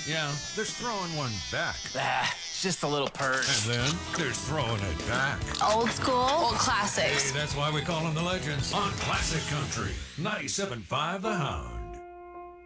Yeah, there's throwing one back. It's just a little perch. And then there's throwing it back. Old school, old classics. Hey, that's why we call them the legends on Classic Country 97.5 The Hound.